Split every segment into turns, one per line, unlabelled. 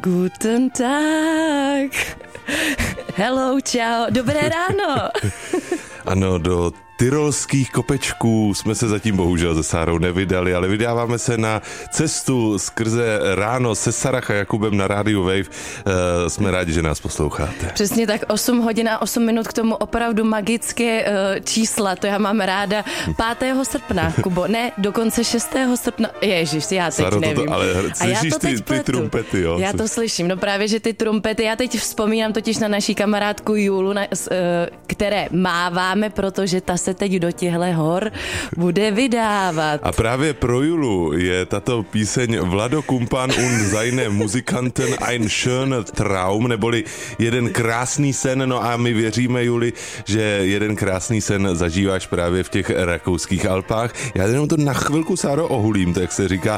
Guten Tag. Hello, čau. Dobré ráno.
Ano, do tyrolských kopečků jsme se zatím bohužel se Sárou nevydali, ale vydáváme se na cestu skrze ráno se Sarach a Jakubem na rádiu Wave. Jsme rádi, že nás posloucháte.
Přesně tak, 8 hodin a 8 minut k tomu opravdu magické čísla, to já mám ráda. 5. srpna, Kubo, ne, dokonce 6. srpna, ježiš, já teď
Saro,
nevím.
Ale slyšíš ty trumpety, jo?
Já to slyším, no právě, že ty trumpety, já teď vzpomínám totiž na naší kamarádku Julu, které máváme, protože ta se teď do těchto hor bude vydávat.
A právě pro Julu je tato píseň Vlado Kumpan und seine Musikanten ein schöner Traum, neboli jeden krásný sen, no a my věříme, Juli, že jeden krásný sen zažíváš právě v těch rakouských Alpách. Já jenom to na chvilku, Sáro, ohulím, tak se říká.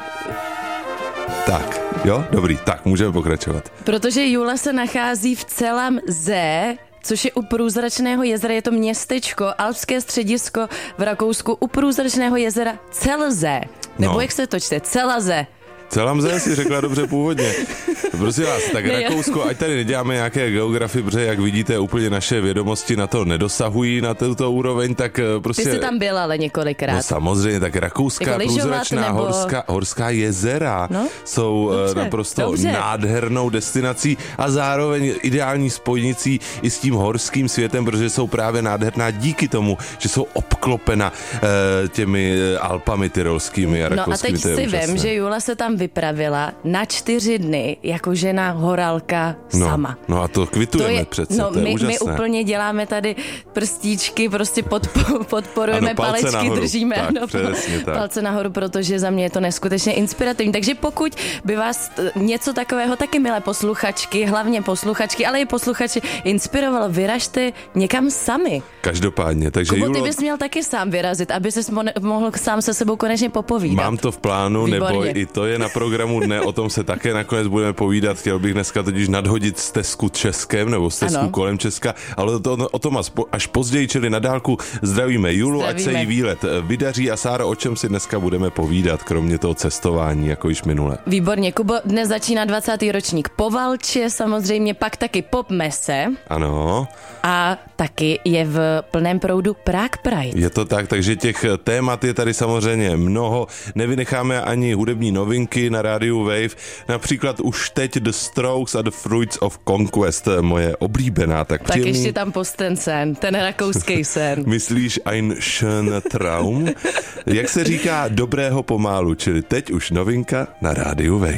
Tak, jo, dobrý, tak, můžeme pokračovat.
Protože Jula se nachází v celém což je u Průzračného jezera, je to městečko, alpské středisko v Rakousku, u Průzračného jezera Celze. Nebo jak se to čte? Celze.
Celamze si řekla dobře původně. Prosím vás, tak Rakousko, ať tady neděláme nějaké geografii, protože jak vidíte, úplně naše vědomosti na to nedosahují na tuto úroveň, tak prostě...
Ty jsi tam byla ale několikrát.
No samozřejmě, tak rakouská jako průzračná nebo... horská jezera jsou naprosto nádhernou destinací a zároveň ideální spojnicí i s tím horským světem, protože jsou právě nádherná díky tomu, že jsou obklopena těmi Alpami tyrolskými a rakouskými.
No a teď si vem, že Jula se tam vypravila na 4 dny jako žena horálka sama.
No a to kvitujeme přece, to je úžasné.
My úplně děláme tady prstíčky, prostě podporujeme, ano, palečky nahoru, držíme. Tak, palce nahoru, protože za mě je to neskutečně inspirativní. Takže pokud by vás něco takového, taky milé posluchačky, hlavně posluchačky, ale i posluchači inspirovalo, vyražte někam sami.
Každopádně. Takže
Kubo, ty bys měl taky sám vyrazit, aby ses mohl sám se sebou konečně popovídat.
Mám to v plánu, nebo i to je na programu dne, o tom se také nakonec budeme povídat. Chtěl bych dneska totiž nadhodit stezku Českem, nebo stezku kolem Česka, ale o tom až později, čili na dálku zdravíme Julu, ať se jí výlet vydaří. A Sáro, o čem si dneska budeme povídat, kromě toho cestování, jako již minule?
Výborně, Kubo, dnes začíná 20. ročník Povalče, samozřejmě pak taky Pop Messe.
Ano.
A taky je v plném proudu Prague Pride.
Je to tak, takže těch témat je tady samozřejmě mnoho. Nevynecháme ani hudební novinky na rádiu Wave. Například už teď The Strokes a The Fruits of Conquest, moje oblíbená. Tak
ještě tam post ten sen, ten rakouský sen.
Myslíš ein schöner Traum? Jak se říká dobrého pomálu, čili teď už novinka na rádiu Wave.